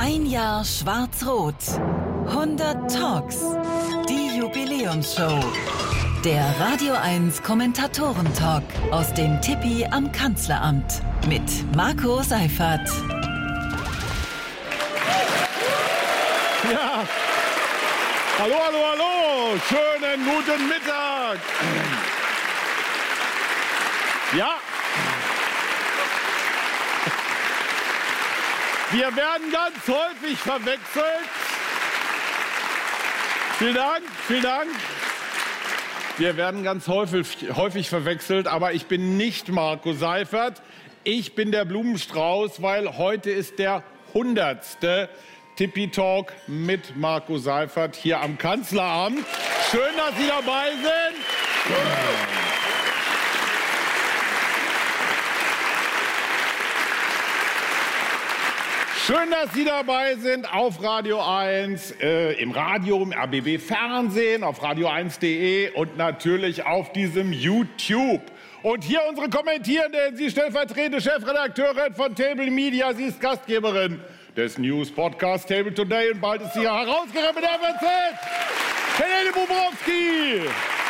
Ein Jahr Schwarz-Rot. 100 Talks. Die Jubiläumsshow. Der Radio 1 Kommentatoren-Talk aus dem Tippi am Kanzleramt. Mit Marco Seifert. Ja. Hallo, hallo, hallo. Schönen guten Mittag. Ja. Wir werden ganz häufig verwechselt. Vielen Dank, vielen Dank. Wir werden ganz häufig verwechselt, aber ich bin nicht Marco Seifert. Ich bin der Blumenstrauß, weil heute ist der 100. Tippi-Talk mit Marco Seifert hier am Kanzleramt. Schön, dass Sie dabei sind. Schön, dass Sie dabei sind auf Radio 1, im Radio, im RBB Fernsehen, auf radio1.de und natürlich auf diesem YouTube. Und hier unsere Kommentierenden, sie stellvertretende Chefredakteurin von Table Media, sie ist Gastgeberin des News-Podcasts Table Today und bald ist sie ja Herausgeberin mit der FAZ, Helene Bobrowski.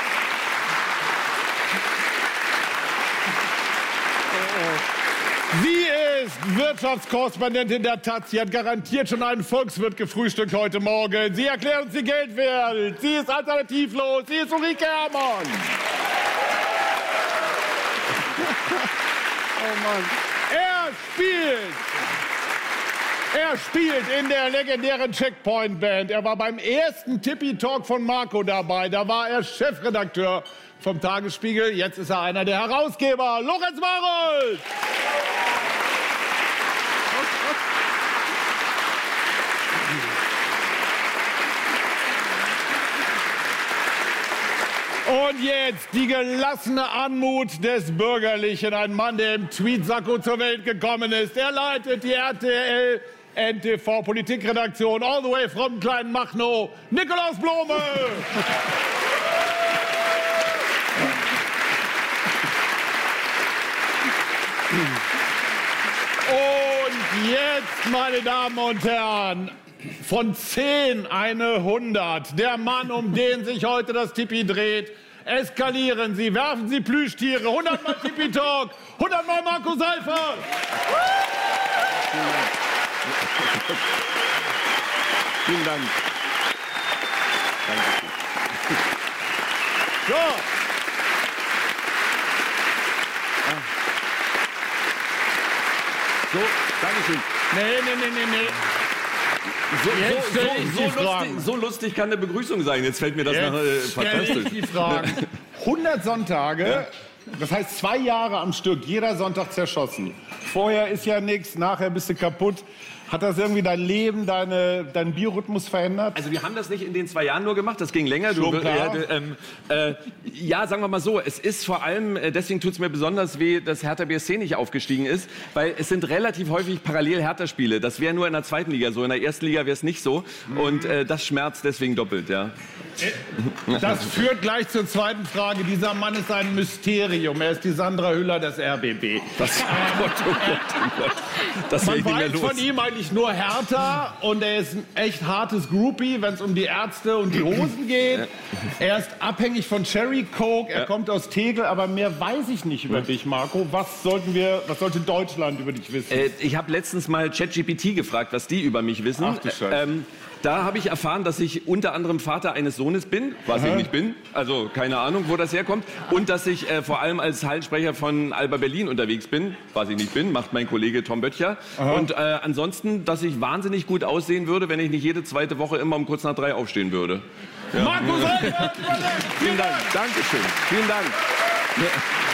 Sie ist Wirtschaftskorrespondentin der Taz. Sie hat garantiert schon einen Volkswirt gefrühstückt heute Morgen. Sie erklärt uns die Geldwelt. Sie ist alternativlos. Sie ist Ulrike Herrmann. Oh Mann. Er spielt in der legendären Checkpoint-Band. Er war beim ersten Tippi-Talk von Marco dabei. Da war er Chefredakteur vom Tagesspiegel. Jetzt ist er einer der Herausgeber. Lorenz Marold! Und jetzt die gelassene Anmut des Bürgerlichen. Ein Mann, der im Tweetsacko zur Welt gekommen ist. Er leitet die RTL NTV Politikredaktion all the way from Klein Machnow. Nikolaus Blome! Und jetzt, meine Damen und Herren, von 10 eine 100. Der Mann, um den sich heute das Tippi dreht. Eskalieren Sie, werfen Sie Plüschtiere. 100 Mal Tippi-Talk, 100 Mal Marco Seifert. Vielen Dank. Danke. So. So, Dankeschön. Nee. So lustig kann eine Begrüßung sein. Jetzt fällt mir das fantastisch. Die Fragen. 100 Sonntage, das heißt 2 Jahre am Stück, jeder Sonntag zerschossen. Vorher ist ja nichts, nachher bist du kaputt. Hat das irgendwie dein Leben, deinen Biorhythmus verändert? Also wir haben das nicht in den 2 Jahren nur gemacht, das ging länger. Ja, sagen wir mal so, es ist vor allem, deswegen tut es mir besonders weh, dass Hertha BSC nicht aufgestiegen ist, weil es sind relativ häufig parallel Hertha-Spiele. Das wäre nur in der 2. Liga so, in der 1. Liga wäre es nicht so. Und das schmerzt deswegen doppelt, ja. Das führt gleich zur zweiten Frage. Dieser Mann ist ein Mysterium. Er ist die Sandra Hüller des RBB. Das Man weiß von ihm eigentlich nur Hertha und er ist ein echt hartes Groupie, wenn es um die Ärzte und die Hosen geht. Er ist abhängig von Cherry Coke, er kommt aus Tegel, aber mehr weiß ich nicht über dich, Marco. Was sollte Deutschland über dich wissen? Ich habe letztens mal ChatGPT gefragt, was die über mich wissen. Ach du Scheiße. Da habe ich erfahren, dass ich unter anderem Vater eines Sohnes bin, was ich nicht bin, also keine Ahnung, wo das herkommt. Und dass ich vor allem als Hallensprecher von Alba Berlin unterwegs bin, was ich nicht bin, macht mein Kollege Tom Böttcher. Und ansonsten, dass ich wahnsinnig gut aussehen würde, wenn ich nicht jede 2. Woche immer um kurz nach 3 aufstehen würde. Ja. Marco Seifert! Vielen Dank, Dankeschön, vielen Dank. Ja.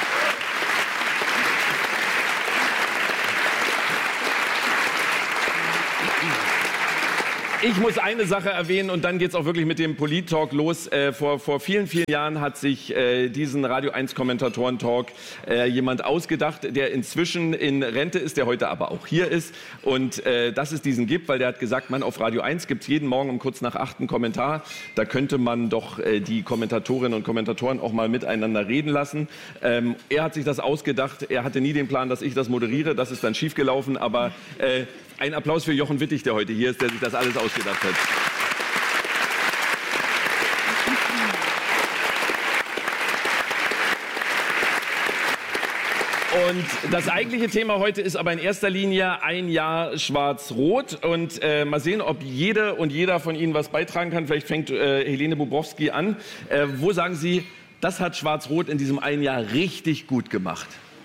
Ich muss eine Sache erwähnen und dann geht's auch wirklich mit dem Polit-Talk los. Vor vielen, vielen Jahren hat sich diesen Radio 1 Kommentatoren-Talk jemand ausgedacht, der inzwischen in Rente ist, der heute aber auch hier ist. Und dass es diesen gibt, weil der hat gesagt, man, auf Radio 1 gibt's jeden Morgen um kurz nach 8 einen Kommentar. Da könnte man doch die Kommentatorinnen und Kommentatoren auch mal miteinander reden lassen. Er hat sich das ausgedacht. Er hatte nie den Plan, dass ich das moderiere. Das ist dann schiefgelaufen. Aber Ein Applaus für Jochen Wittig, der heute hier ist, der sich das alles ausgedacht hat. Und das eigentliche Thema heute ist aber in erster Linie ein Jahr Schwarz-Rot. Und mal sehen, ob jede und jeder von Ihnen was beitragen kann. Vielleicht fängt Helene Bobrowski an. Wo sagen Sie, das hat Schwarz-Rot in diesem einen Jahr richtig gut gemacht?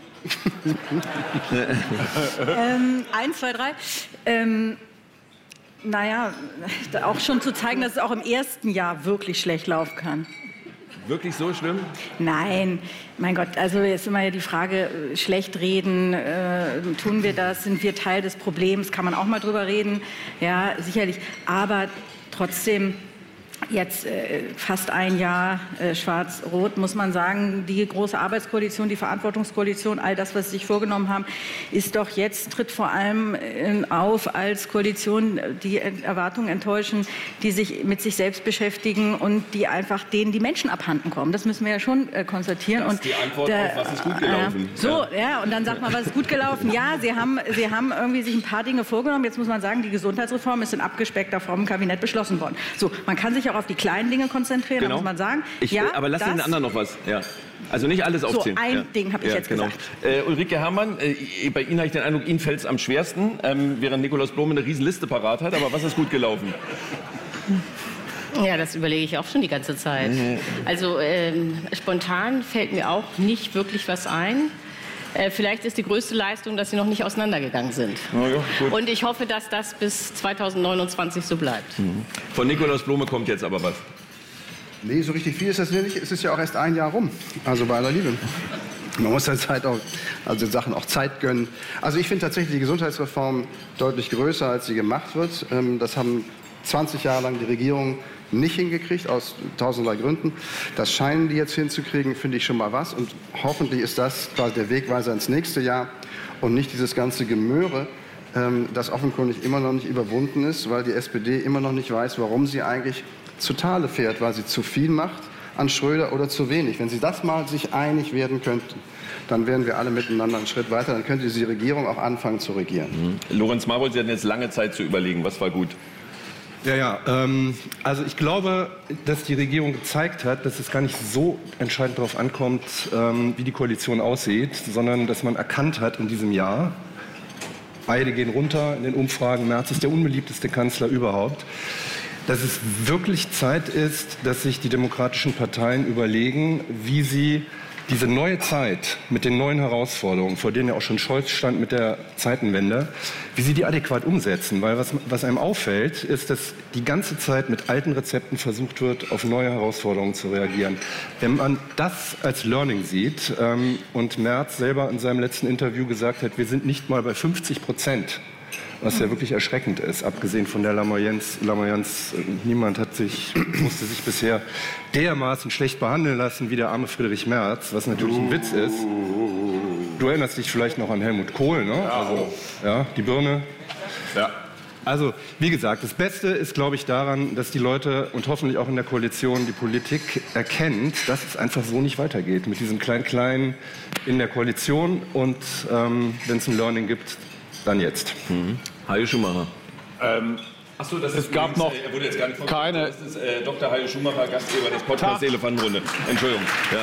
1, 2, 3. Naja, auch schon zu zeigen, dass es auch im ersten Jahr wirklich schlecht laufen kann. Wirklich so schlimm? Nein, mein Gott, also jetzt immer ja die Frage, schlecht reden, tun wir das, sind wir Teil des Problems, kann man auch mal drüber reden, ja, sicherlich, aber trotzdem jetzt fast ein Jahr Schwarz-Rot, muss man sagen, die große Arbeitskoalition, die Verantwortungskoalition, all das, was sie sich vorgenommen haben, ist doch jetzt, tritt vor allem auf als Koalition, die Erwartungen enttäuschen, die sich mit sich selbst beschäftigen und die einfach denen die Menschen abhanden kommen. Das müssen wir ja schon konstatieren. Das ist die Antwort auf, was ist gut gelaufen. Ja, und dann sagt man, was ist gut gelaufen? Ja, sie haben irgendwie sich ein paar Dinge vorgenommen. Jetzt muss man sagen, die Gesundheitsreform ist in abgespeckter Form im Kabinett beschlossen worden. So, man kann sich auch auf die kleinen Dinge konzentrieren, genau. Muss man sagen. Aber lass den anderen noch was. Ja. Also nicht alles aufzählen. So, ein Ding habe ich jetzt gesagt. Ulrike Herrmann, bei Ihnen habe ich den Eindruck, Ihnen fällt es am schwersten, während Nikolaus Blome eine riesen Liste parat hat. Aber was ist gut gelaufen? Ja, das überlege ich auch schon die ganze Zeit. Also spontan fällt mir auch nicht wirklich was ein. Vielleicht ist die größte Leistung, dass sie noch nicht auseinandergegangen sind. Ja, und ich hoffe, dass das bis 2029 so bleibt. Von Nikolaus Blome kommt jetzt aber was. Nee, so richtig viel ist das nicht. Es ist ja auch erst ein Jahr rum. Also bei aller Liebe. Man muss der Zeit auch, also Sachen auch Zeit gönnen. Also ich finde tatsächlich die Gesundheitsreform deutlich größer, als sie gemacht wird. Das haben 20 Jahre lang die Regierung nicht hingekriegt, aus tausenderlei Gründen. Das scheinen die jetzt hinzukriegen, finde ich schon mal was. Und hoffentlich ist das quasi der Wegweiser ins nächste Jahr und nicht dieses ganze Gemöre, das offenkundig immer noch nicht überwunden ist, weil die SPD immer noch nicht weiß, warum sie eigentlich zu Tale fährt, weil sie zu viel macht an Schröder oder zu wenig. Wenn sie das mal sich einig werden könnten, dann wären wir alle miteinander einen Schritt weiter. Dann könnte die Regierung auch anfangen zu regieren. Lorenz Marbold, Sie hatten jetzt lange Zeit zu überlegen, was war gut. Also ich glaube, dass die Regierung gezeigt hat, dass es gar nicht so entscheidend darauf ankommt, wie die Koalition aussieht, sondern dass man erkannt hat in diesem Jahr, beide gehen runter in den Umfragen, Merz ist der unbeliebteste Kanzler überhaupt, dass es wirklich Zeit ist, dass sich die demokratischen Parteien überlegen, wie sie diese neue Zeit mit den neuen Herausforderungen, vor denen ja auch schon Scholz stand mit der Zeitenwende, wie sie die adäquat umsetzen. Weil was einem auffällt, ist, dass die ganze Zeit mit alten Rezepten versucht wird, auf neue Herausforderungen zu reagieren. Wenn man das als Learning sieht und Merz selber in seinem letzten Interview gesagt hat, wir sind nicht mal bei 50%, was ja wirklich erschreckend ist, abgesehen von der Lamoyanz. Niemand musste sich bisher dermaßen schlecht behandeln lassen wie der arme Friedrich Merz, was natürlich ein Witz ist. Du erinnerst dich vielleicht noch an Helmut Kohl, ne? Ja, die Birne. Ja. Also, wie gesagt, das Beste ist, glaube ich, daran, dass die Leute und hoffentlich auch in der Koalition die Politik erkennt, dass es einfach so nicht weitergeht mit diesem Klein-Klein in der Koalition und wenn es ein Learning gibt, dann jetzt. Hajo Schumacher. Achso, es gab noch wurde jetzt gar nicht keine. Das ist Dr. Hajo Schumacher, Gastgeber des Podcasts Elefantenrunde. Entschuldigung. Ja.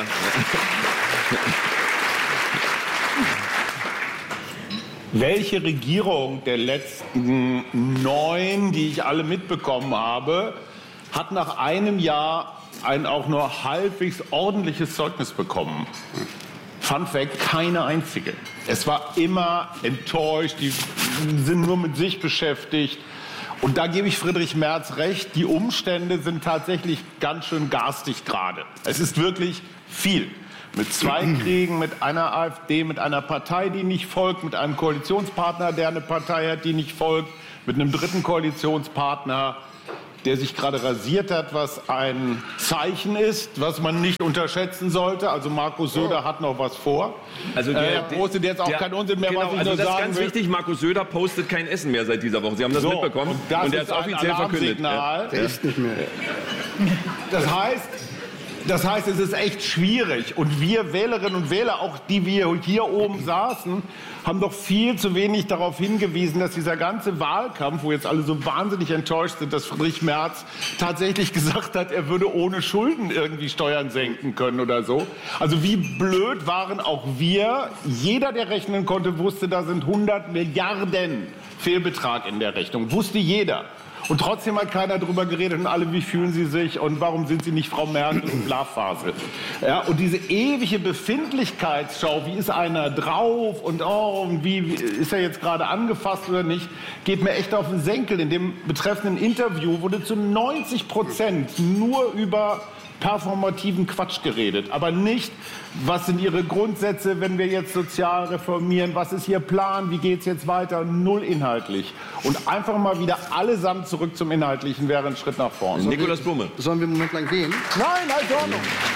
Welche Regierung der letzten 9, die ich alle mitbekommen habe, hat nach einem Jahr ein auch nur halbwegs ordentliches Zeugnis bekommen? Fun Fact, keine einzige. Es war immer enttäuscht, die sind nur mit sich beschäftigt. Und da gebe ich Friedrich Merz recht, die Umstände sind tatsächlich ganz schön garstig gerade. Es ist wirklich viel. Mit 2 Kriegen, mit einer AfD, mit einer Partei, die nicht folgt, mit einem Koalitionspartner, der eine Partei hat, die nicht folgt, mit einem dritten Koalitionspartner, der sich gerade rasiert hat, was ein Zeichen ist, was man nicht unterschätzen sollte. Also Markus Söder hat noch was vor. Also er postet jetzt auch keinen Unsinn mehr, was ich also nur das sagen ist ganz will. wichtig, Markus Söder postet kein Essen mehr seit dieser Woche. Sie haben das mitbekommen und der hat es offiziell verkündet. Der ist nicht mehr. Das heißt, Das heißt, es ist echt schwierig. Und wir Wählerinnen und Wähler, auch die wir hier oben saßen, haben doch viel zu wenig darauf hingewiesen, dass dieser ganze Wahlkampf, wo jetzt alle so wahnsinnig enttäuscht sind, dass Friedrich Merz tatsächlich gesagt hat, er würde ohne Schulden irgendwie Steuern senken können oder so. Also wie blöd waren auch wir? Jeder, der rechnen konnte, wusste, da sind 100 Milliarden Fehlbetrag in der Rechnung. Wusste jeder. Und trotzdem hat keiner darüber geredet und alle, wie fühlen sie sich und warum sind sie nicht Frau Merkel und Bla-Phase. Ja, und diese ewige Befindlichkeitsschau, wie ist einer drauf und oh, und wie ist er jetzt gerade angefasst oder nicht, geht mir echt auf den Senkel. In dem betreffenden Interview wurde zu 90% nur über performativen Quatsch geredet, aber nicht, was sind Ihre Grundsätze, wenn wir jetzt sozial reformieren, was ist Ihr Plan, wie geht es jetzt weiter, null inhaltlich. Und einfach mal wieder allesamt zurück zum Inhaltlichen wäre ein Schritt nach vorne. Nikolaus Blume. Sollen wir einen Moment lang gehen? Nein, alles Ordnung.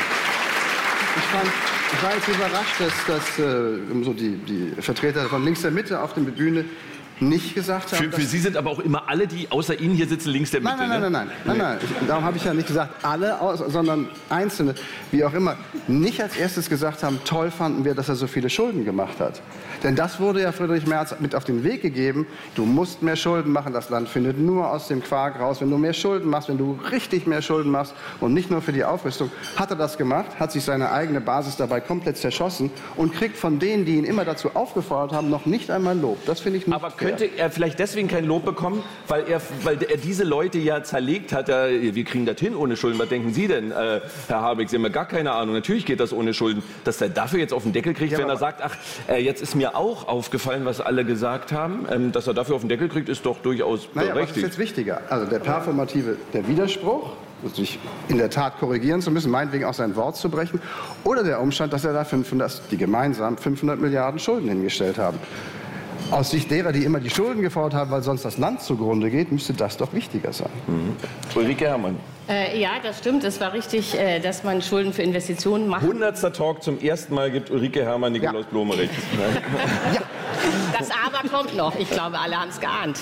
Ich war jetzt überrascht, dass so die Vertreter von links der Mitte auf der Bühne nicht gesagt haben. Für Sie sind aber auch immer alle, die außer Ihnen hier sitzen, links der Mitte. Nein. Darum habe ich ja nicht gesagt alle, sondern Einzelne, wie auch immer, nicht als erstes gesagt haben, toll fanden wir, dass er so viele Schulden gemacht hat. Denn das wurde ja Friedrich Merz mit auf den Weg gegeben. Du musst mehr Schulden machen, das Land findet nur aus dem Quark raus. Wenn du mehr Schulden machst, wenn du richtig mehr Schulden machst und nicht nur für die Aufrüstung, hat er das gemacht, hat sich seine eigene Basis dabei komplett zerschossen und kriegt von denen, die ihn immer dazu aufgefordert haben, noch nicht einmal Lob. Das finde ich nicht fair. Könnte er vielleicht deswegen kein Lob bekommen, weil er diese Leute ja zerlegt hat? Wir kriegen das hin ohne Schulden. Was denken Sie denn, Herr Habeck? Sie haben ja gar keine Ahnung. Natürlich geht das ohne Schulden. Dass er dafür jetzt auf den Deckel kriegt, wenn er sagt, ach, jetzt ist mir auch aufgefallen, was alle gesagt haben. Dass er dafür auf den Deckel kriegt, ist doch durchaus berechtigt. Was ist jetzt wichtiger? Also der Widerspruch, sich in der Tat korrigieren zu müssen, meinetwegen auch sein Wort zu brechen, oder der Umstand, dass er da die gemeinsam 500 Milliarden Schulden hingestellt haben. Aus Sicht derer, die immer die Schulden gefordert haben, weil sonst das Land zugrunde geht, müsste das doch wichtiger sein. Ulrike Herrmann. Ja, das stimmt. Es war richtig, dass man Schulden für Investitionen macht. 100. Talk zum ersten Mal gibt Ulrike Herrmann Nikolaus Blome recht. Ja. Das Aber kommt noch. Ich glaube, alle haben es geahnt.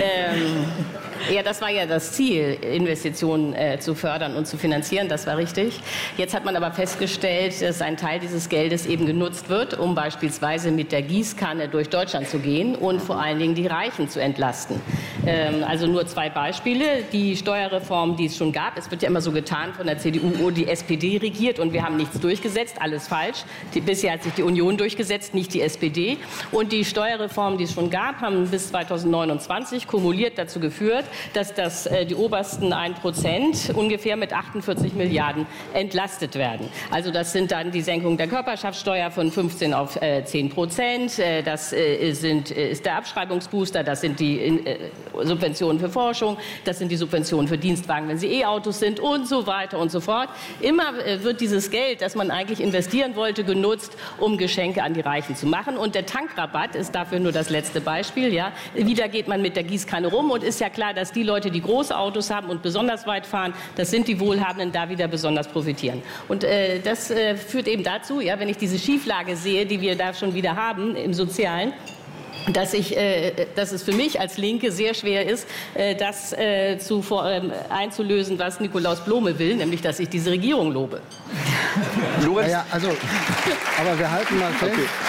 Ja, das war ja das Ziel, Investitionen zu fördern und zu finanzieren. Das war richtig. Jetzt hat man aber festgestellt, dass ein Teil dieses Geldes eben genutzt wird, um beispielsweise mit der Gießkanne durch Deutschland zu gehen und vor allen Dingen die Reichen zu entlasten. Also nur 2 Beispiele. Die Steuerreform, die es schon gab. Es wird ja immer so getan von der CDU, die SPD regiert und wir haben nichts durchgesetzt. Alles falsch. Bisher hat sich die Union durchgesetzt, nicht die SPD. Und die Steuerreformen, die es schon gab, haben bis 2029 kumuliert dazu geführt, dass die obersten 1% ungefähr mit 48 Milliarden entlastet werden. Also das sind dann die Senkung der Körperschaftssteuer von 15 auf 10%. Das ist der Abschreibungsbooster, das sind die Subventionen für Forschung, das sind die Subventionen für Dienstwagen, wenn sie E-Autos sind und so weiter und so fort. Immer wird dieses Geld, das man eigentlich investieren wollte, genutzt, um Geschenke an die Reichen zu machen. Und der Tankrabatt ist dafür nur das letzte Beispiel. Ja. Wieder geht man mit der Gießkanne rum und ist ja klar, dass die Leute, die große Autos haben und besonders weit fahren, das sind die Wohlhabenden, da wieder besonders profitieren. Und das führt eben dazu, ja, wenn ich diese Schieflage sehe, die wir da schon wieder haben im Sozialen, dass es für mich als Linke sehr schwer ist, das einzulösen, was Nikolaus Blome will, nämlich, dass ich diese Regierung lobe. Ja, also, aber wir halten mal fest. Okay.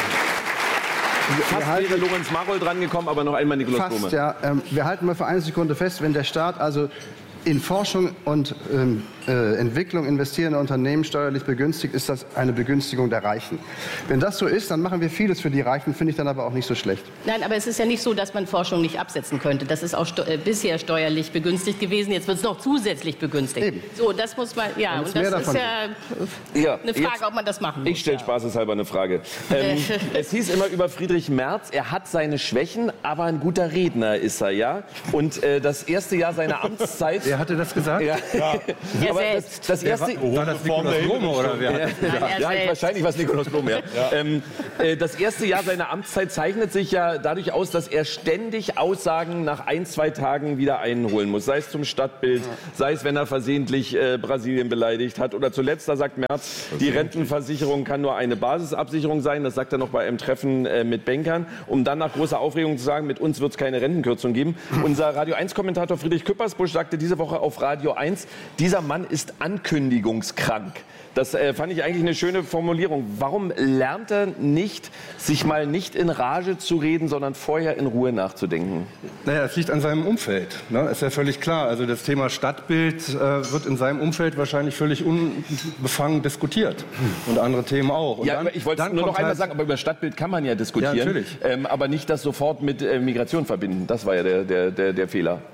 Fast wäre Lorenz Marold drangekommen, aber noch einmal Nikolaus Blome. Ja. Wir halten mal für eine Sekunde fest, wenn der Staat also in Forschung und Entwicklung investierende Unternehmen steuerlich begünstigt, ist das eine Begünstigung der Reichen. Wenn das so ist, dann machen wir vieles für die Reichen, finde ich dann aber auch nicht so schlecht. Nein, aber es ist ja nicht so, dass man Forschung nicht absetzen könnte. Das ist auch bisher steuerlich begünstigt gewesen. Jetzt wird es noch zusätzlich begünstigt. Eben. So, das muss man, ja, und das ist ja eine Frage, ob man das machen muss. Ich stelle spaßeshalber eine Frage. Es hieß immer über Friedrich Merz, er hat seine Schwächen, aber ein guter Redner ist er, ja? Und das erste Jahr seiner Amtszeit... Wer hatte das gesagt? Ja. Aber das erste... War das Nikolaus Blome oder wer? Ja, wahrscheinlich war es Nikolaus Blome, ja. Das erste Jahr seiner Amtszeit zeichnet sich ja dadurch aus, dass er ständig Aussagen nach 1-2 Tagen wieder einholen muss. Sei es zum Stadtbild, sei es, wenn er versehentlich Brasilien beleidigt hat. Oder zuletzt, da sagt Merz, die Rentenversicherung kann nur eine Basisabsicherung sein. Das sagt er noch bei einem Treffen mit Bankern, um dann nach großer Aufregung zu sagen, mit uns wird es keine Rentenkürzung geben. Unser Radio 1-Kommentator Friedrich Küppersbusch sagte diese Woche Woche auf Radio 1, dieser Mann ist ankündigungskrank. Das fand ich eigentlich eine schöne Formulierung. Warum lernt er nicht, sich mal nicht in Rage zu reden, sondern vorher in Ruhe nachzudenken? Naja, es liegt an seinem Umfeld. Ne? Ist ja völlig klar. Also das Thema Stadtbild wird in seinem Umfeld wahrscheinlich völlig unbefangen diskutiert. Und andere Themen auch. Und ja, dann, ich wollte nur noch einmal sagen, aber über Stadtbild kann man ja diskutieren. Ja, natürlich. Aber nicht das sofort mit Migration verbinden. Das war ja der Fehler.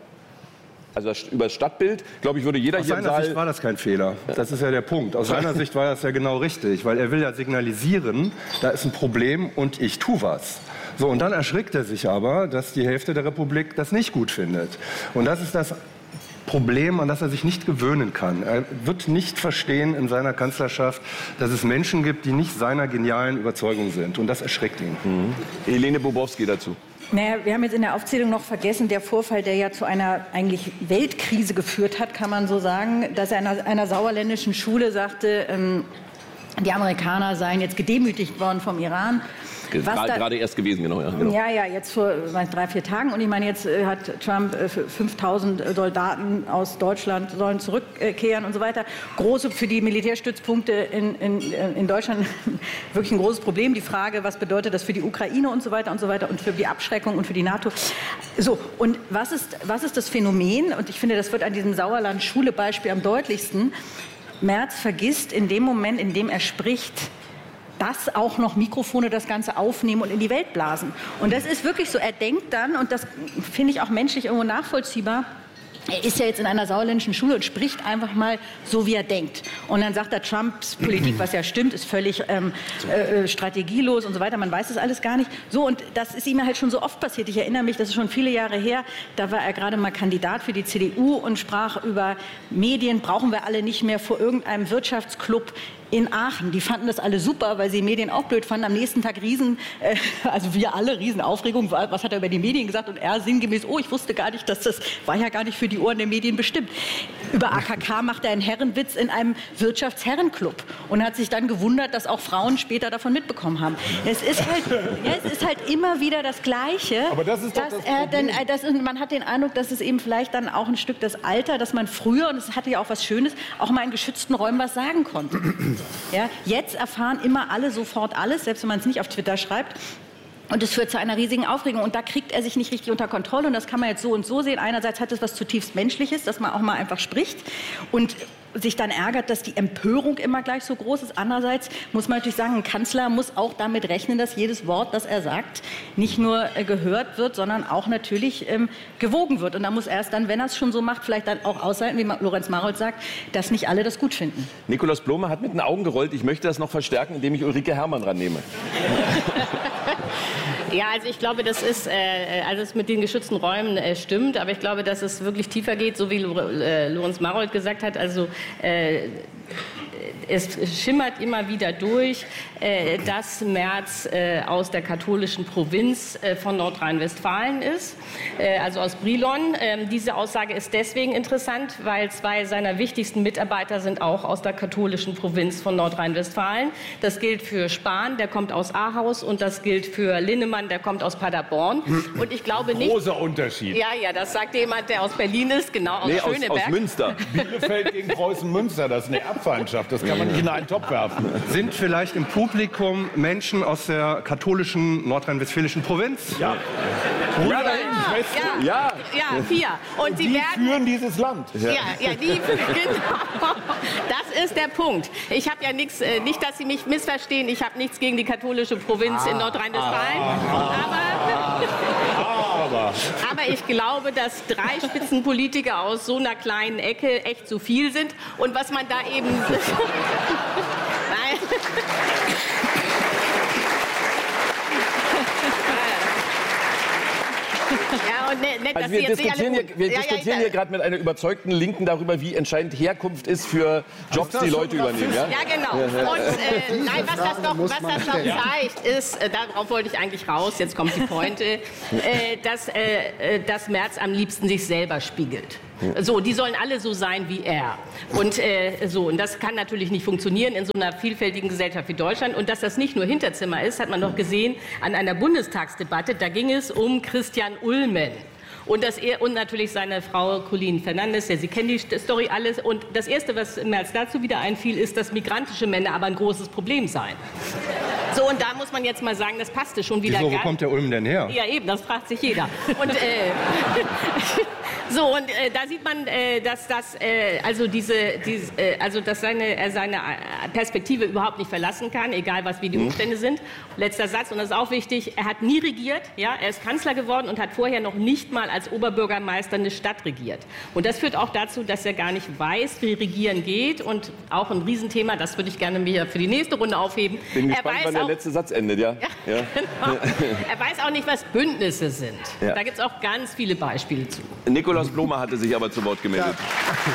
Also über das Stadtbild, glaube ich, würde jeder hier im Saal... Aus seiner Sicht war das kein Fehler. Das ist ja der Punkt. Aus seiner Sicht war das ja genau richtig. Weil er will ja signalisieren, da ist ein Problem und ich tue was. So, und dann erschrickt er sich aber, dass die Hälfte der Republik das nicht gut findet. Und das ist das Problem, an das er sich nicht gewöhnen kann. Er wird nicht verstehen in seiner Kanzlerschaft, dass es Menschen gibt, die nicht seiner genialen Überzeugung sind. Und das erschreckt ihn. Helene Bobowski dazu. Naja, wir haben jetzt in der Aufzählung noch vergessen, der Vorfall, der ja zu einer eigentlich Weltkrise geführt hat, kann man so sagen, dass er an einer sauerländischen Schule sagte, die Amerikaner seien jetzt gedemütigt worden vom Iran. Gerade erst gewesen, genau. Ja, jetzt vor 3-4 Tagen. Und ich meine, jetzt hat Trump 5.000 Soldaten aus Deutschland sollen zurückkehren und so weiter. Für die Militärstützpunkte in Deutschland wirklich ein großes Problem. Die Frage, was bedeutet das für die Ukraine und so weiter und für die Abschreckung und für die NATO. So, und was ist das Phänomen? Und ich finde, das wird an diesem Sauerland-Schule-Beispiel am deutlichsten. Merz vergisst in dem Moment, in dem er spricht, dass auch noch Mikrofone das Ganze aufnehmen und in die Welt blasen. Und das ist wirklich so, er denkt dann, und das finde ich auch menschlich irgendwo nachvollziehbar, er ist ja jetzt in einer sauerländischen Schule und spricht einfach mal so, wie er denkt. Und dann sagt er, Trumps Politik, was ja stimmt, ist völlig strategielos und so weiter. Man weiß das alles gar nicht. So, und das ist ihm halt schon so oft passiert. Ich erinnere mich, das ist schon viele Jahre her, da war er gerade mal Kandidat für die CDU und sprach über Medien, brauchen wir alle nicht mehr, vor irgendeinem Wirtschaftsclub in Aachen. Die fanden das alle super, weil sie Medien auch blöd fanden. Am nächsten Tag also wir alle Riesenaufregung. Was hat er über die Medien gesagt? Und er sinngemäß, ich wusste gar nicht, dass das war ja gar nicht für die Ohren der Medien bestimmt. Über AKK macht er einen Herrenwitz in einem Wirtschaftsherrenclub und hat sich dann gewundert, dass auch Frauen später davon mitbekommen haben. Es ist halt immer wieder das Gleiche. Aber das ist doch das Problem. Man hat den Eindruck, dass es eben vielleicht dann auch ein Stück das Alter, dass man früher, und es hatte ja auch was Schönes, auch mal in geschützten Räumen was sagen konnte. Ja, jetzt erfahren immer alle sofort alles, selbst wenn man es nicht auf Twitter schreibt. Und es führt zu einer riesigen Aufregung. Und da kriegt er sich nicht richtig unter Kontrolle. Und das kann man jetzt so und so sehen. Einerseits hat es was zutiefst Menschliches, dass man auch mal einfach spricht und sich dann ärgert, dass die Empörung immer gleich so groß ist. Andererseits muss man natürlich sagen, ein Kanzler muss auch damit rechnen, dass jedes Wort, das er sagt, nicht nur gehört wird, sondern auch natürlich gewogen wird. Und da muss er es dann, wenn er es schon so macht, vielleicht dann auch aushalten, wie Lorenz Marold sagt, dass nicht alle das gut finden. Nikolaus Blome hat mit den Augen gerollt. Ich möchte das noch verstärken, indem ich Ulrike Herrmann rannehme. Ja, also ich glaube, das ist, also es mit den geschützten Räumen stimmt, aber ich glaube, dass es wirklich tiefer geht, so wie Lorenz Marold gesagt hat. Also es schimmert immer wieder durch, dass Merz aus der katholischen Provinz von Nordrhein-Westfalen ist, also aus Brilon. Diese Aussage ist deswegen interessant, weil 2 seiner wichtigsten Mitarbeiter sind auch aus der katholischen Provinz von Nordrhein-Westfalen. Das gilt für Spahn, der kommt aus Ahaus, und das gilt für Linnemann, der kommt aus Paderborn. Und ich glaube nicht... Großer Unterschied. Ja, das sagt jemand, der aus Berlin ist, genau, aus Schöneberg. Aus Münster. Bielefeld gegen Preußen-Münster, das ist eine Erbfeindschaft, das kann man nicht in einen Topf werfen. Sind vielleicht im Publikum Menschen aus der katholischen nordrhein-westfälischen Provinz? Ja. Ja, 4. Und sie führen dieses Land. Genau. Das ist der Punkt. Ich habe ja nichts, nicht, dass Sie mich missverstehen, ich habe nichts gegen die katholische Provinz in Nordrhein-Westfalen. Aber ich glaube, dass 3 Spitzenpolitiker aus so einer kleinen Ecke echt zu viel sind. Und was man da eben... Nein. Ja, und nett, also wir diskutieren hier gerade mit einer überzeugten Linken darüber, wie entscheidend Herkunft ist für Jobs, die Leute übernehmen. Ja, genau. Und nein, was das doch zeigt, ist, darauf wollte ich eigentlich raus, jetzt kommt die Pointe, dass Merz am liebsten sich selber spiegelt. So, die sollen alle so sein wie er. Und und das kann natürlich nicht funktionieren in so einer vielfältigen Gesellschaft wie Deutschland. Und dass das nicht nur Hinterzimmer ist, hat man doch gesehen an einer Bundestagsdebatte. Da ging es um Christian Ullmann. Und natürlich seine Frau Colleen Fernandes, Sie kennen die Story alles. Und das Erste, was mir als dazu wieder einfiel, ist, dass migrantische Männer aber ein großes Problem seien. So, und da muss man jetzt mal sagen, das passte schon wieder. Wieso, wo kommt der Ulm denn her? Ja, eben, das fragt sich jeder. Und so, und da sieht man, dass das, dass seine Perspektive überhaupt nicht verlassen kann, egal wie die Umstände sind. Letzter Satz, und das ist auch wichtig, er hat nie regiert, ja, er ist Kanzler geworden und hat vorher noch nicht mal als Oberbürgermeister eine Stadt regiert. Und das führt auch dazu, dass er gar nicht weiß, wie Regieren geht, und auch ein Riesenthema, das würde ich gerne mir für die nächste Runde aufheben. Bin gespannt, wann der letzte Satz endet, ja? Ja. Genau. Er weiß auch nicht, was Bündnisse sind. Ja. Da gibt es auch ganz viele Beispiele zu. Nikolaus Blomer hatte sich aber zu Wort gemeldet. Ja.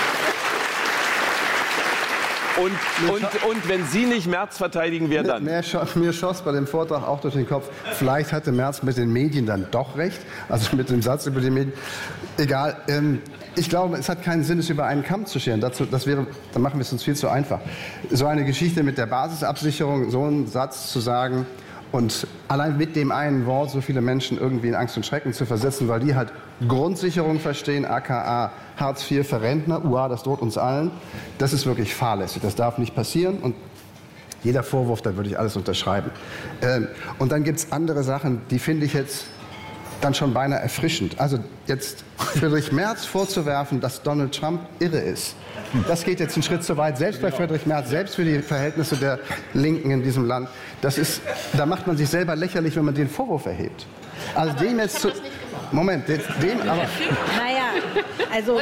Und wenn Sie nicht Merz verteidigen, wer dann? Mir schoss bei dem Vortrag auch durch den Kopf, vielleicht hatte Merz mit den Medien dann doch recht, also mit dem Satz über die Medien. Egal, ich glaube, es hat keinen Sinn, es über einen Kamm zu scheren. Dann machen wir es uns viel zu einfach. So eine Geschichte mit der Basisabsicherung, so einen Satz zu sagen und allein mit dem einen Wort so viele Menschen irgendwie in Angst und Schrecken zu versetzen, weil die halt Grundsicherung verstehen, aka Hartz IV für Rentner, das droht uns allen, das ist wirklich fahrlässig, das darf nicht passieren und jeder Vorwurf, da würde ich alles unterschreiben. Und dann gibt es andere Sachen, die finde ich jetzt dann schon beinahe erfrischend. Also jetzt Friedrich Merz vorzuwerfen, dass Donald Trump irre ist, das geht jetzt einen Schritt zu weit, selbst bei Friedrich Merz, selbst für die Verhältnisse der Linken in diesem Land. Da macht man sich selber lächerlich, wenn man den Vorwurf erhebt. Also dem jetzt zu... Moment, dem aber... Naja, also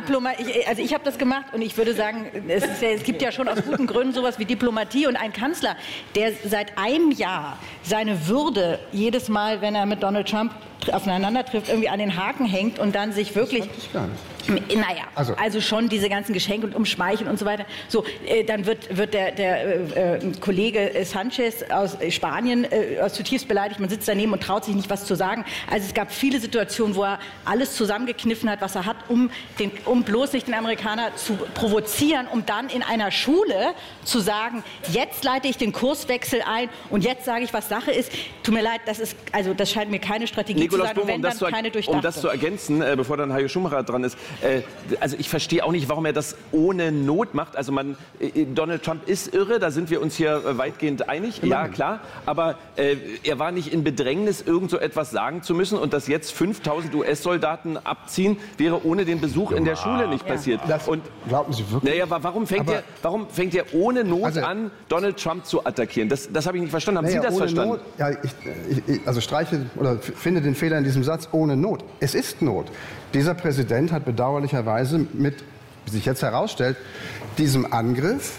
ich habe das gemacht und ich würde sagen, es gibt ja schon aus guten Gründen sowas wie Diplomatie und ein Kanzler, der seit einem Jahr seine Würde jedes Mal, wenn er mit Donald Trump aufeinander trifft, irgendwie an den Haken hängt und dann sich wirklich... Das fand ich gar nicht. Naja, also schon diese ganzen Geschenke und Umschmeicheln und so weiter. So, dann wird der Kollege Sanchez aus Spanien zutiefst beleidigt. Man sitzt daneben und traut sich nicht, was zu sagen. Also es gab viele Situationen, wo er alles zusammengekniffen hat, was er hat, um bloß nicht den Amerikaner zu provozieren, um dann in einer Schule zu sagen, jetzt leite ich den Kurswechsel ein und jetzt sage ich, was Sache ist. Tut mir leid, das scheint mir keine Strategie Nikolaus zu sein, Blum, wenn dann keine durchdachte. Um das zu ergänzen, bevor dann Hajo Schumacher dran ist, also ich verstehe auch nicht, warum er das ohne Not macht. Also Donald Trump ist irre, da sind wir uns hier weitgehend einig, ja klar, aber er war nicht in Bedrängnis, irgend so etwas sagen zu müssen, und dass jetzt 5.000 US-Soldaten abziehen, wäre ohne den Besuch in der Schule nicht passiert. Und glauben Sie wirklich? Naja, warum fängt er ohne Not an, Donald Trump zu attackieren? Das habe ich nicht verstanden. Haben Sie das verstanden? Not, ja, ich streiche oder finde den Fehler in diesem Satz, ohne Not. Es ist Not. Dieser Präsident hat bedauerlicherweise mit, wie sich jetzt herausstellt, diesem Angriff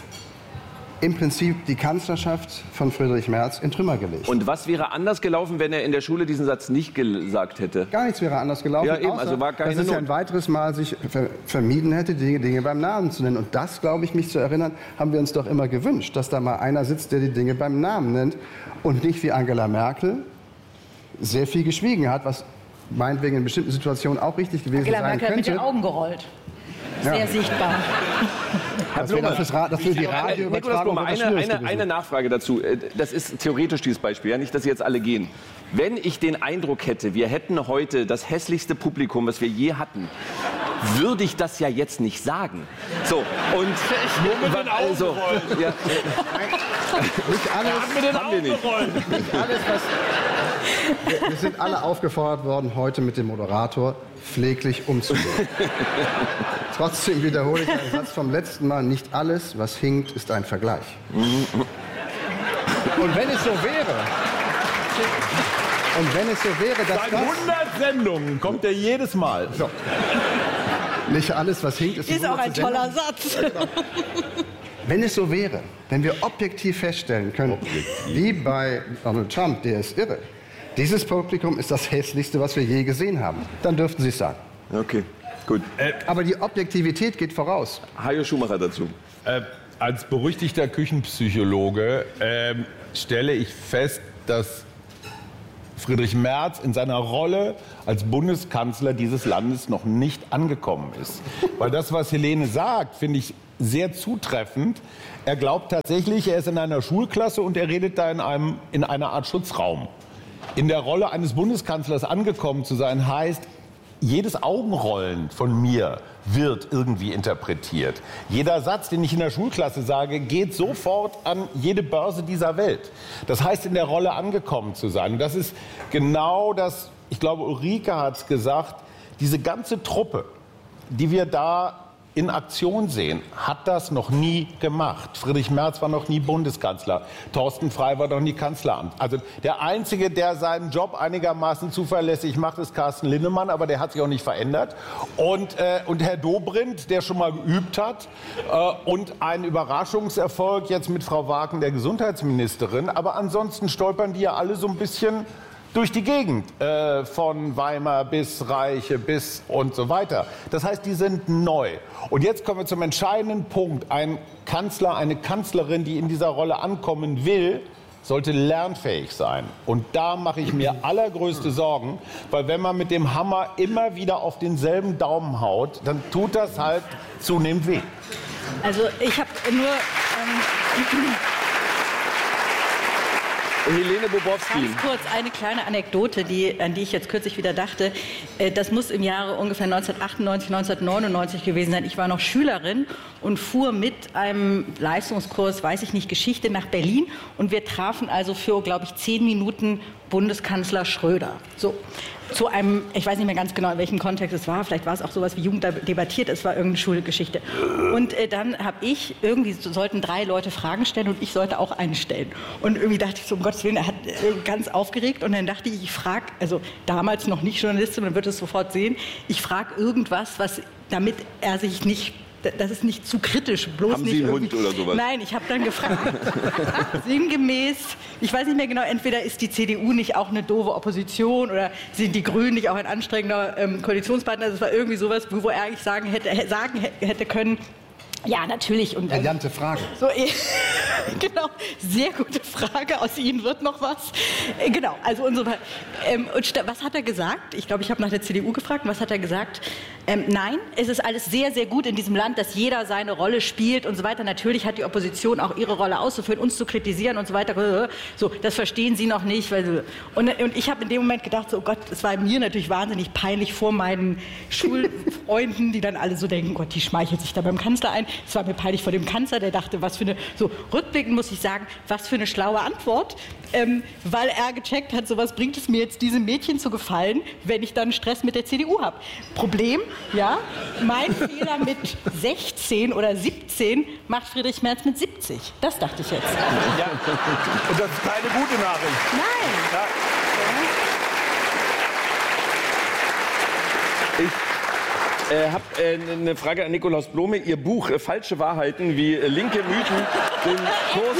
im Prinzip die Kanzlerschaft von Friedrich Merz in Trümmer gelegt. Und was wäre anders gelaufen, wenn er in der Schule diesen Satz nicht gesagt hätte? Gar nichts wäre anders gelaufen, ja, eben, also war keine dass es ja ein weiteres Mal sich vermieden hätte, die Dinge beim Namen zu nennen. Und das, glaube ich, mich zu erinnern, haben wir uns doch immer gewünscht, dass da mal einer sitzt, der die Dinge beim Namen nennt und nicht wie Angela Merkel sehr viel geschwiegen hat, was meinetwegen in bestimmten Situationen auch richtig gewesen sein könnte. Angela Merkel hat mit den Augen gerollt. Sehr sichtbar. Herr Blume, das für die Radioübertragung eine Nachfrage dazu. Das ist theoretisch dieses Beispiel, ja, nicht, dass Sie jetzt alle gehen. Wenn ich den Eindruck hätte, wir hätten heute das hässlichste Publikum, was wir je hatten, würde ich das ja jetzt nicht sagen. So, und nur mit den Augen rollen. Ja. Nicht alles, mit den Augen rollen. Nicht alles, wir sind alle aufgefordert worden, heute mit dem Moderator pfleglich umzugehen. Trotzdem wiederhole ich einen Satz vom letzten Mal. Nicht alles, was hinkt, ist ein Vergleich. Und wenn es so wäre, dass Seit 100 Sendungen kommt er jedes Mal. So. Nicht alles, was hinkt, ist auch ein toller Satz. Wenn es so wäre, wenn wir objektiv feststellen könnten, wie bei Donald Trump, der ist irre, dieses Publikum ist das hässlichste, was wir je gesehen haben, dann dürften Sie es sagen. Okay, gut. Aber die Objektivität geht voraus. Hajo Schumacher dazu. Als berüchtigter Küchenpsychologe stelle ich fest, dass Friedrich Merz in seiner Rolle als Bundeskanzler dieses Landes noch nicht angekommen ist. Weil das, was Helene sagt, finde ich sehr zutreffend. Er glaubt tatsächlich, er ist in einer Schulklasse und er redet da in einer Art Schutzraum. In der Rolle eines Bundeskanzlers angekommen zu sein, heißt, jedes Augenrollen von mir wird irgendwie interpretiert. Jeder Satz, den ich in der Schulklasse sage, geht sofort an jede Börse dieser Welt. Das heißt, in der Rolle angekommen zu sein. Und das ist genau das, ich glaube, Ulrike hat es gesagt, diese ganze Truppe, die wir da in Aktion sehen, hat das noch nie gemacht. Friedrich Merz war noch nie Bundeskanzler. Thorsten Frey war noch nie Kanzleramt. Also der Einzige, der seinen Job einigermaßen zuverlässig macht, ist Carsten Linnemann, aber der hat sich auch nicht verändert. Und Herr Dobrindt, der schon mal geübt hat. Und ein Überraschungserfolg jetzt mit Frau Wagen, der Gesundheitsministerin. Aber ansonsten stolpern die ja alle so ein bisschen durch die Gegend, von Weimar bis Reiche bis und so weiter. Das heißt, die sind neu. Und jetzt kommen wir zum entscheidenden Punkt. Ein Kanzler, eine Kanzlerin, die in dieser Rolle ankommen will, sollte lernfähig sein. Und da mache ich mir allergrößte Sorgen, weil wenn man mit dem Hammer immer wieder auf denselben Daumen haut, dann tut das halt zunehmend weh. Also ich habe nur... Helene Bobowski. Ganz kurz eine kleine Anekdote, an die ich jetzt kürzlich wieder dachte. Das muss im Jahre ungefähr 1998, 1999 gewesen sein. Ich war noch Schülerin und fuhr mit einem Leistungskurs, weiß ich nicht, Geschichte nach Berlin. Und wir trafen also für, glaube ich, 10 Minuten Bundeskanzler Schröder. So. Zu einem, ich weiß nicht mehr ganz genau, in welchem Kontext es war, vielleicht war es auch sowas wie Jugend debattiert, es war irgendeine Schulgeschichte. Und dann habe ich, irgendwie sollten 3 Leute Fragen stellen und ich sollte auch eine stellen. Und irgendwie dachte ich so, um Gottes Willen, er hat ganz aufgeregt und dann dachte ich frage, also damals noch nicht Journalistin, man wird es sofort sehen, ich frage irgendwas, damit er sich nicht... Das ist nicht zu kritisch, bloß Haben nicht Sie einen Hund oder sowas? Nein, ich habe dann gefragt, sinngemäß, ich weiß nicht mehr genau, entweder ist die CDU nicht auch eine doofe Opposition oder sind die Grünen nicht auch ein anstrengender Koalitionspartner. Das war irgendwie sowas, wo er eigentlich sagen hätte können, ja, natürlich. Und brillante Frage. So, genau, sehr gute Frage. Aus Ihnen wird noch was. Genau, also und so weiter. Und was hat er gesagt? Ich glaube, ich habe nach der CDU gefragt. Was hat er gesagt? Nein, es ist alles sehr, sehr gut in diesem Land, dass jeder seine Rolle spielt und so weiter. Natürlich hat die Opposition auch ihre Rolle auszuführen, uns zu kritisieren und so weiter. So, das verstehen Sie noch nicht. Und ich habe in dem Moment gedacht, so, oh Gott, es war mir natürlich wahnsinnig peinlich vor meinen Schulfreunden, die dann alle so denken, Gott, die schmeichelt sich da beim Kanzler ein. Es war mir peinlich vor dem Kanzler, der dachte, was für eine, so rückblickend muss ich sagen, was für eine schlaue Antwort, weil er gecheckt hat, so was bringt es mir jetzt, diesem Mädchen zu gefallen, wenn ich dann Stress mit der CDU habe. Problem, ja, mein Fehler mit 16 oder 17 macht Friedrich Merz mit 70. Das dachte ich jetzt. Ja. Und das ist keine gute Nachricht. Nein. Ja. Ich habe eine Frage an Nikolaus Blome. Ihr Buch Falsche Wahrheiten, wie linke Mythen den Kurs...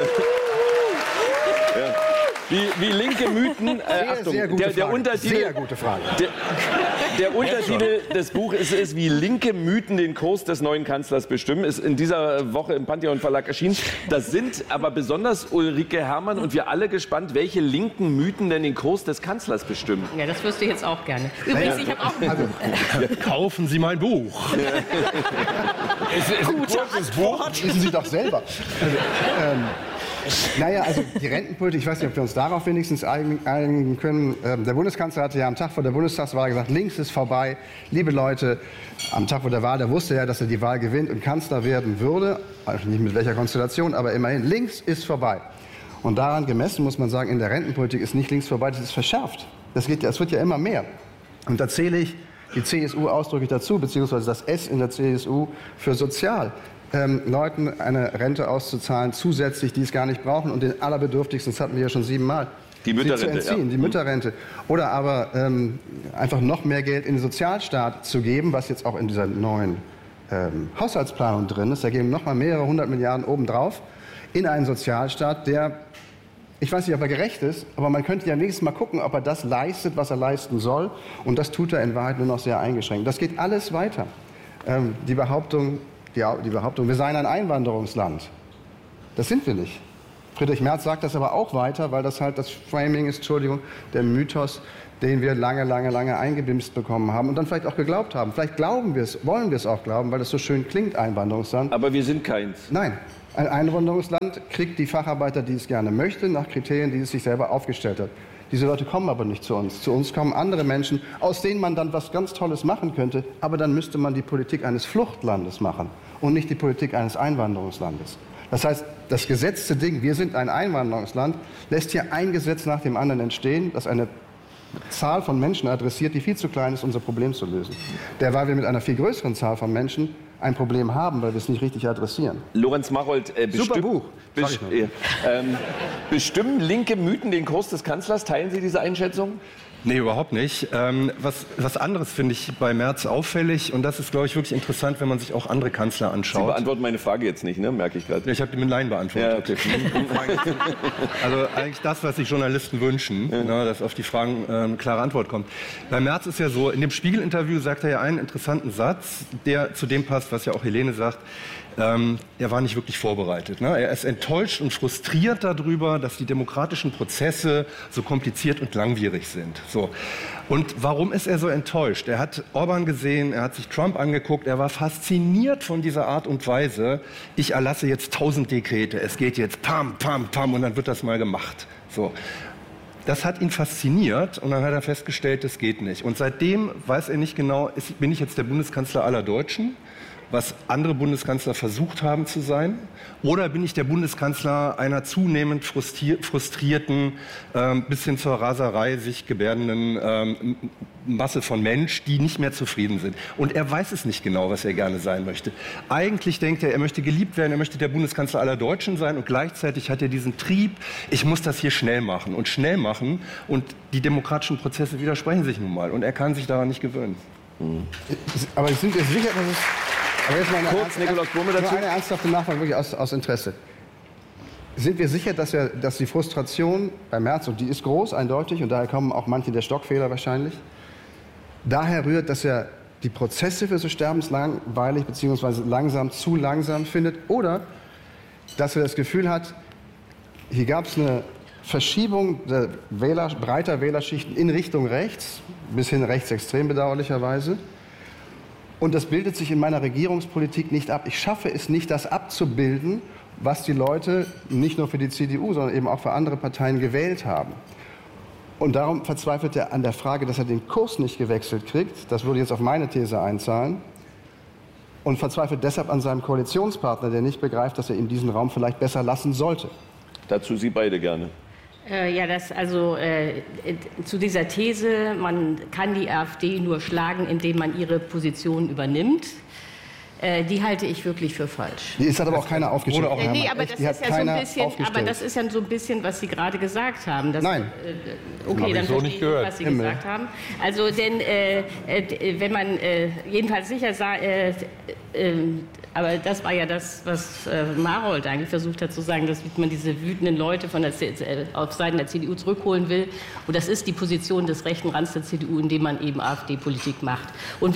Ja. Wie linke Mythen... Achtung, sehr gute der Frage. Untertitel, sehr gute Frage. Der Untertitel des Buches ist, wie linke Mythen den Kurs des neuen Kanzlers bestimmen. Ist in dieser Woche im Pantheon Verlag erschienen. Das sind aber besonders Ulrike Herrmann und wir alle gespannt, welche linken Mythen denn den Kurs des Kanzlers bestimmen. Ja, das wüsste ich jetzt auch gerne. Übrigens, ich habe auch... Kaufen Sie mein Buch. Es ist ein kurzes Buch. Wissen Sie doch selber. Naja, also die Rentenpolitik, ich weiß nicht, ob wir uns darauf wenigstens einigen können. Der Bundeskanzler hatte ja am Tag vor der Bundestagswahl gesagt, links ist vorbei. Liebe Leute, am Tag vor der Wahl, da wusste er, dass er die Wahl gewinnt und Kanzler werden würde. Also nicht mit welcher Konstellation, aber immerhin, links ist vorbei. Und daran gemessen muss man sagen, in der Rentenpolitik ist nicht links vorbei, das ist verschärft. Das wird ja immer mehr. Und da zähle ich die CSU ausdrücklich dazu, beziehungsweise das S in der CSU für sozial. Leuten eine Rente auszuzahlen, zusätzlich, die es gar nicht brauchen und den Allerbedürftigsten, das hatten wir ja schon 7-mal, die Mütterrente, zu entziehen, ja. Die Mütterrente. Oder aber einfach noch mehr Geld in den Sozialstaat zu geben, was jetzt auch in dieser neuen Haushaltsplanung drin ist. Da geben noch mal mehrere 100 Milliarden obendrauf in einen Sozialstaat, der, ich weiß nicht, ob er gerecht ist, aber man könnte ja wenigstens mal gucken, ob er das leistet, was er leisten soll. Und das tut er in Wahrheit nur noch sehr eingeschränkt. Das geht alles weiter. Die Behauptung, wir seien ein Einwanderungsland. Das sind wir nicht. Friedrich Merz sagt das aber auch weiter, weil das halt das Framing ist, Entschuldigung, der Mythos, den wir lange eingebimst bekommen haben und dann vielleicht auch geglaubt haben. Vielleicht glauben wir es, wollen wir es auch glauben, weil das so schön klingt, Einwanderungsland. Aber wir sind keins. Nein. Ein Einwanderungsland kriegt die Facharbeiter, die es gerne möchte, nach Kriterien, die es sich selber aufgestellt hat. Diese Leute kommen aber nicht zu uns. Zu uns kommen andere Menschen, aus denen man dann was ganz Tolles machen könnte, aber dann müsste man die Politik eines Fluchtlandes machen und nicht die Politik eines Einwanderungslandes. Das heißt, das gesetzte Ding, wir sind ein Einwanderungsland, lässt hier ein Gesetz nach dem anderen entstehen, das eine Zahl von Menschen adressiert, die viel zu klein ist, unser Problem zu lösen. Derweil wir mit einer viel größeren Zahl von Menschen ein Problem haben, weil wir es nicht richtig adressieren. Lorenz Marold, super Buch. Bestimmen linke Mythen den Kurs des Kanzlers? Teilen Sie diese Einschätzung? Nee, überhaupt nicht. Was anderes finde ich bei Merz auffällig, und das ist, glaube ich, wirklich interessant, wenn man sich auch andere Kanzler anschaut. Sie beantworten meine Frage jetzt nicht, ne? Merke ich gerade. Ich habe die mit Nein beantwortet. Ja, okay. Also eigentlich das, was sich Journalisten wünschen, dass auf die Fragen eine klare Antwort kommt. Bei Merz ist ja so, in dem Spiegel-Interview sagt er ja einen interessanten Satz, der zu dem passt, was ja auch Helene sagt. Er war nicht wirklich vorbereitet. Ne? Er ist enttäuscht und frustriert darüber, dass die demokratischen Prozesse so kompliziert und langwierig sind. So. Und warum ist er so enttäuscht? Er hat Orban gesehen, er hat sich Trump angeguckt, er war fasziniert von dieser Art und Weise. Ich erlasse jetzt 1000 Dekrete, es geht jetzt pam, pam, pam und dann wird das mal gemacht. So. Das hat ihn fasziniert und dann hat er festgestellt, das geht nicht. Und seitdem weiß er nicht genau, bin ich jetzt der Bundeskanzler aller Deutschen, was andere Bundeskanzler versucht haben zu sein? Oder bin ich der Bundeskanzler einer zunehmend frustrierten, bis hin zur Raserei sich gebärdenden Masse von Menschen, die nicht mehr zufrieden sind? Und er weiß es nicht genau, was er gerne sein möchte. Eigentlich denkt er möchte geliebt werden, er möchte der Bundeskanzler aller Deutschen sein und gleichzeitig hat er diesen Trieb, ich muss das hier schnell machen und die demokratischen Prozesse widersprechen sich nun mal und er kann sich daran nicht gewöhnen. Aber sind wir sicher, dass es... Aber jetzt mal eine eine ernsthafte Nachfrage, wirklich aus Interesse. Sind wir sicher, dass die Frustration bei Merz, und die ist groß, eindeutig, und daher kommen auch manche der Stockfehler wahrscheinlich, daher rührt, dass er die Prozesse für so sterbenslangweilig bzw. zu langsam findet, oder dass er das Gefühl hat, hier gab es eine Verschiebung der breiter Wählerschichten in Richtung rechts, bis hin rechtsextrem bedauerlicherweise. Und das bildet sich in meiner Regierungspolitik nicht ab. Ich schaffe es nicht, das abzubilden, was die Leute nicht nur für die CDU, sondern eben auch für andere Parteien gewählt haben. Und darum verzweifelt er an der Frage, dass er den Kurs nicht gewechselt kriegt. Das würde jetzt auf meine These einzahlen. Und verzweifelt deshalb an seinem Koalitionspartner, der nicht begreift, dass er ihm diesen Raum vielleicht besser lassen sollte. Dazu Sie beide gerne. Zu dieser These, man kann die AfD nur schlagen, indem man ihre Position übernimmt, die halte ich wirklich für falsch. Die ist aber auch keiner aufgestellt. Nee, aber das ist ja so ein bisschen, was Sie gerade gesagt haben. Nein. Okay, dann verstehe ich, was Sie gesagt haben. Also, denn wenn man jedenfalls sicher sagt, aber das war ja das, was Marold eigentlich versucht hat zu sagen, dass man diese wütenden Leute auf Seiten der CDU zurückholen will. Und das ist die Position des rechten Rands der CDU, indem man eben AfD-Politik macht. Und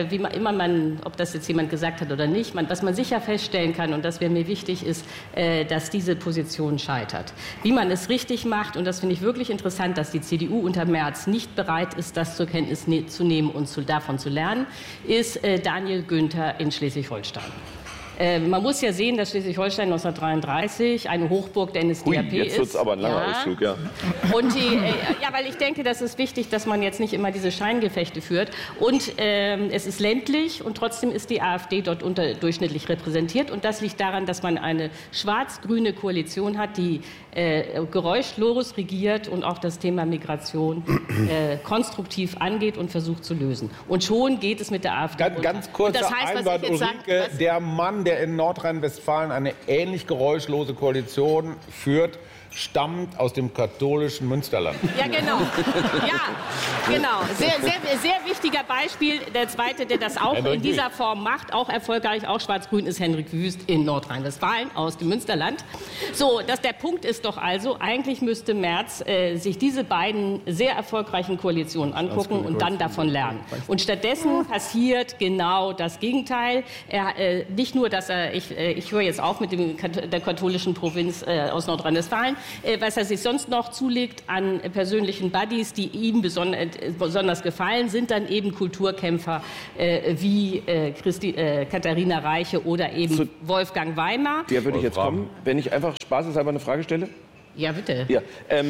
ob das jetzt jemand gesagt hat oder nicht, was man sicher feststellen kann, und das wäre mir wichtig, ist, dass diese Position scheitert. Wie man es richtig macht, und das finde ich wirklich interessant, dass die CDU unter Merz nicht bereit ist, das zur Kenntnis zu nehmen und davon zu lernen, ist Daniel Günther in Schleswig-Holstein. Man muss ja sehen, dass Schleswig-Holstein 1933 eine Hochburg der NSDAP ist. Jetzt wird es aber ein langer Ausflug, ja. Und weil ich denke, das ist wichtig, dass man jetzt nicht immer diese Scheingefechte führt. Und es ist ländlich und trotzdem ist die AfD dort unterdurchschnittlich repräsentiert. Und das liegt daran, dass man eine schwarz-grüne Koalition hat, die geräuschlos regiert und auch das Thema Migration konstruktiv angeht und versucht zu lösen. Und schon geht es mit der AfD runter. Ganz kurzer Einwand, Ulrike, der Mann, der in Nordrhein-Westfalen eine ähnlich geräuschlose Koalition führt, stammt aus dem katholischen Münsterland. Ja, genau. Ja, genau. Sehr wichtiger Beispiel. Der zweite, der das auch in dieser Form macht, auch erfolgreich, auch schwarz-grün, ist Henrik Wüst in Nordrhein-Westfalen aus dem Münsterland. So, der Punkt ist doch also, eigentlich müsste Merz sich diese beiden sehr erfolgreichen Koalitionen angucken und dann davon lernen. Und stattdessen passiert genau das Gegenteil. Nicht nur, dass ich höre jetzt auf mit der katholischen Provinz aus Nordrhein-Westfalen, was er sich sonst noch zulegt an persönlichen Buddies, die ihm besonders gefallen, sind dann eben Kulturkämpfer wie Katharina Reiche oder eben Wolfgang Weimar. Der würde ich jetzt kommen, wenn ich einfach spaßeshalber eine Frage stelle. Ja, bitte. Ja,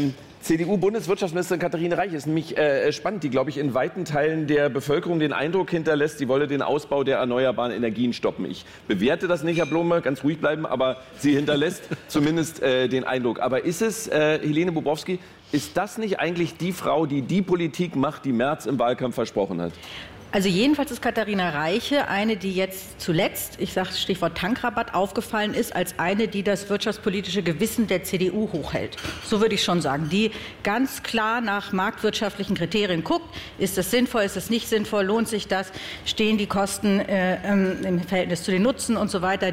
CDU-Bundeswirtschaftsministerin Katharina Reich ist nämlich spannend, die, glaube ich, in weiten Teilen der Bevölkerung den Eindruck hinterlässt, sie wolle den Ausbau der erneuerbaren Energien stoppen. Ich bewerte das nicht, Herr Blome, ganz ruhig bleiben, aber sie hinterlässt zumindest den Eindruck. Aber ist es, Helene Bobrowski, ist das nicht eigentlich die Frau, die die Politik macht, die Merz im Wahlkampf versprochen hat? Also jedenfalls ist Katharina Reiche eine, die jetzt zuletzt, ich sage Stichwort Tankrabatt, aufgefallen ist als eine, die das wirtschaftspolitische Gewissen der CDU hochhält. So würde ich schon sagen. Die ganz klar nach marktwirtschaftlichen Kriterien guckt, ist das sinnvoll, ist das nicht sinnvoll, lohnt sich das, stehen die Kosten im Verhältnis zu den Nutzen und so weiter.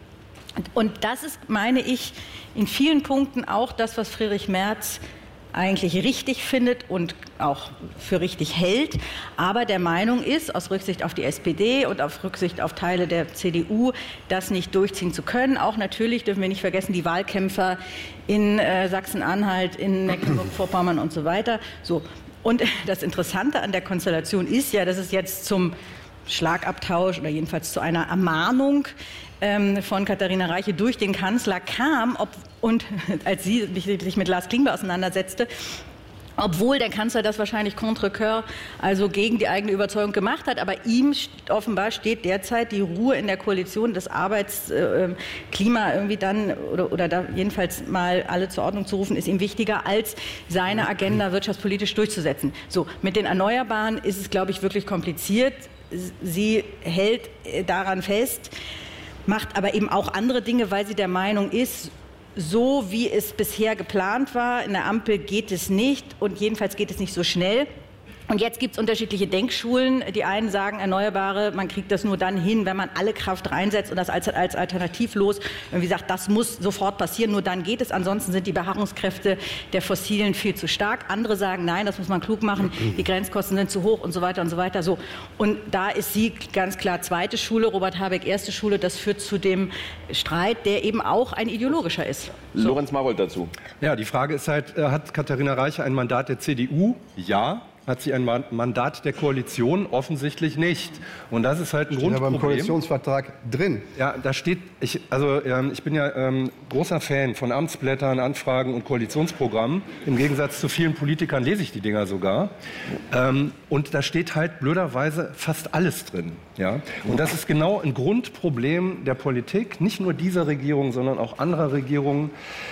Und das ist, meine ich, in vielen Punkten auch das, was Friedrich Merz eigentlich richtig findet und auch für richtig hält, aber der Meinung ist, aus Rücksicht auf die SPD und auf Rücksicht auf Teile der CDU, das nicht durchziehen zu können. Auch natürlich dürfen wir nicht vergessen, die Wahlkämpfer in Sachsen-Anhalt, in Mecklenburg-Vorpommern und so weiter. So. Und das Interessante an der Konstellation ist ja, dass es jetzt zum Schlagabtausch oder jedenfalls zu einer Ermahnung von Katharina Reiche durch den Kanzler kam, und als sie sich mit Lars Klingbeil auseinandersetzte, obwohl der Kanzler das wahrscheinlich contre cœur, also gegen die eigene Überzeugung gemacht hat. Aber ihm offenbar steht derzeit die Ruhe in der Koalition, das Arbeitsklima irgendwie dann oder da jedenfalls mal alle zur Ordnung zu rufen, ist ihm wichtiger, als seine Agenda wirtschaftspolitisch durchzusetzen. So, mit den Erneuerbaren ist es, glaube ich, wirklich kompliziert. Sie hält daran fest, macht aber eben auch andere Dinge, weil sie der Meinung ist, so wie es bisher geplant war, in der Ampel geht es nicht und jedenfalls geht es nicht so schnell. Und jetzt gibt es unterschiedliche Denkschulen. Die einen sagen, Erneuerbare, man kriegt das nur dann hin, wenn man alle Kraft reinsetzt und das als alternativlos irgendwie sagt, das muss sofort passieren, nur dann geht es. Ansonsten sind die Beharrungskräfte der Fossilen viel zu stark. Andere sagen, nein, das muss man klug machen, die Grenzkosten sind zu hoch und so weiter und so weiter. So. Und da ist sie ganz klar zweite Schule, Robert Habeck erste Schule. Das führt zu dem Streit, der eben auch ein ideologischer ist. So. Lorenz Marold dazu. Ja, die Frage ist halt, hat Katharina Reiche ein Mandat der CDU? Ja. Hat sie ein Mandat der Koalition? Offensichtlich nicht. Und das ist halt ein Grundproblem. Aber im Koalitionsvertrag drin. Ja, da steht, ich bin ja großer Fan von Amtsblättern, Anfragen und Koalitionsprogrammen. Im Gegensatz zu vielen Politikern lese ich die Dinger sogar. Und da steht halt blöderweise fast alles drin. Ja? Und das ist genau ein Grundproblem der Politik, nicht nur dieser Regierung, sondern auch anderer Regierungen.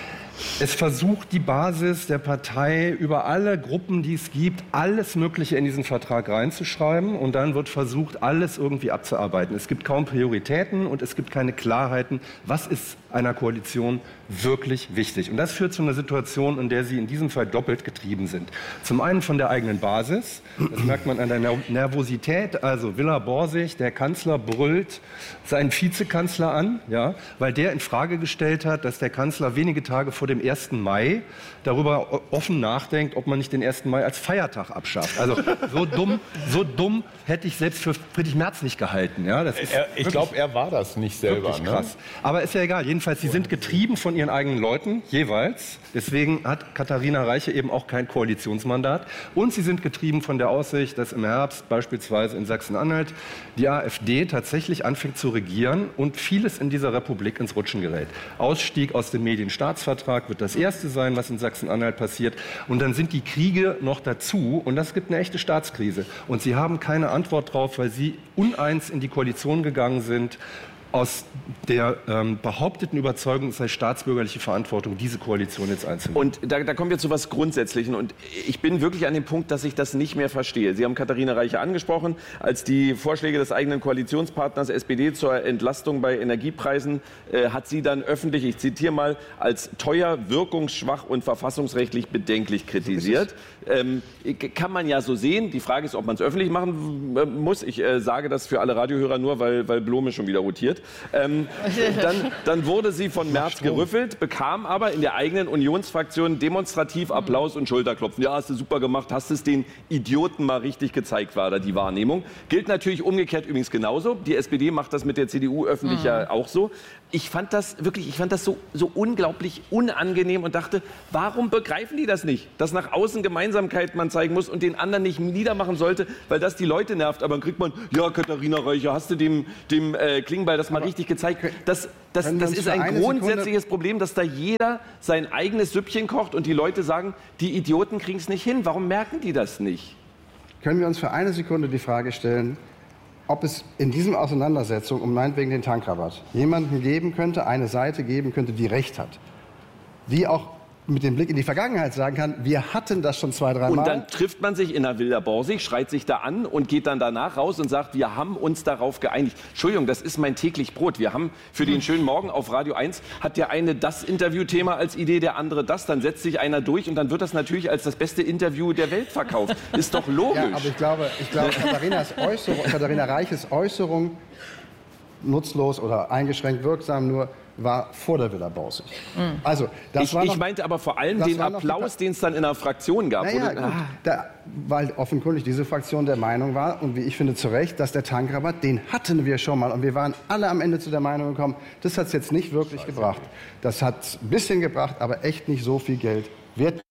Es versucht die Basis der Partei über alle Gruppen, die es gibt, alles Mögliche in diesen Vertrag reinzuschreiben und dann wird versucht, alles irgendwie abzuarbeiten. Es gibt kaum Prioritäten und es gibt keine Klarheiten, was ist einer Koalition wirklich wichtig. Und das führt zu einer Situation, in der sie in diesem Fall doppelt getrieben sind. Zum einen von der eigenen Basis, das merkt man an der Nervosität, also Villa Borsig, der Kanzler brüllt seinen Vizekanzler an, ja, weil der in Frage gestellt hat, dass der Kanzler wenige Tage vor dem 1. Mai darüber offen nachdenkt, ob man nicht den 1. Mai als Feiertag abschafft. Also so dumm hätte ich selbst für Friedrich Merz nicht gehalten. Ja, das ist ich glaube, er war das nicht selber. Krass. Aber ist ja egal. Jedenfalls, sie sind getrieben von ihren eigenen Leuten, jeweils. Deswegen hat Katharina Reiche eben auch kein Koalitionsmandat. Und sie sind getrieben von der Aussicht, dass im Herbst beispielsweise in Sachsen-Anhalt die AfD tatsächlich anfängt zu regieren und vieles in dieser Republik ins Rutschen gerät. Ausstieg aus dem Medienstaatsvertrag wird das Erste sein, was in Sachsen-Anhalt passiert. Und dann sind die Kriege noch dazu und das gibt eine echte Staatskrise. Und sie haben keine Antwort drauf, weil sie uneins in die Koalition gegangen sind, aus der behaupteten Überzeugung, es sei staatsbürgerliche Verantwortung, diese Koalition jetzt einzunehmen. Und da kommen wir zu was Grundsätzlichen. Und ich bin wirklich an dem Punkt, dass ich das nicht mehr verstehe. Sie haben Katharina Reiche angesprochen, als die Vorschläge des eigenen Koalitionspartners SPD zur Entlastung bei Energiepreisen hat sie dann öffentlich, ich zitiere mal, als teuer, wirkungsschwach und verfassungsrechtlich bedenklich kritisiert. Kann man ja so sehen. Die Frage ist, ob man es öffentlich machen muss. Ich sage das für alle Radiohörer nur, weil Blome schon wieder rotiert. Dann wurde sie von Merz gerüffelt, bekam aber in der eigenen Unionsfraktion demonstrativ Applaus und Schulterklopfen. Ja, hast du super gemacht, hast es den Idioten mal richtig gezeigt, war da die Wahrnehmung. Gilt natürlich umgekehrt übrigens genauso. Die SPD macht das mit der CDU öffentlich ja auch so. Ich fand das so unglaublich unangenehm und dachte, warum begreifen die das nicht? Dass nach außen Gemeinsamkeit man zeigen muss und den anderen nicht niedermachen sollte, weil das die Leute nervt. Aber dann kriegt man, ja, Katharina Reiche, hast du dem Klingbeil das das mal richtig gezeigt. Das ist ein grundsätzliches Problem, dass da jeder sein eigenes Süppchen kocht und die Leute sagen, die Idioten kriegen es nicht hin. Warum merken die das nicht? Können wir uns für eine Sekunde die Frage stellen, ob es in diesem Auseinandersetzung um meinetwegen den Tankrabatt jemanden geben könnte, eine Seite geben könnte, die Recht hat, die auch mit dem Blick in die Vergangenheit sagen kann, wir hatten das schon 2, 3 Mal. Und dann trifft man sich in der Villa Borsig, schreit sich da an und geht dann danach raus und sagt, wir haben uns darauf geeinigt. Entschuldigung, das ist mein täglich Brot. Wir haben für den schönen Morgen auf Radio 1 hat der eine das Interviewthema als Idee, der andere das. Dann setzt sich einer durch und dann wird das natürlich als das beste Interview der Welt verkauft. Ist doch logisch. Ja, aber ich glaube Katharina Reiches Äußerung, nutzlos oder eingeschränkt wirksam nur, war vor der Villa Borsig. Also, ich meinte aber vor allem den Applaus, den es dann in der Fraktion gab. Weil offenkundig diese Fraktion der Meinung war, und wie ich finde zu Recht, dass der Tankrabatt, den hatten wir schon mal. Und wir waren alle am Ende zu der Meinung gekommen, das hat es jetzt nicht wirklich gebracht. Das hat ein bisschen gebracht, aber echt nicht so viel Geld.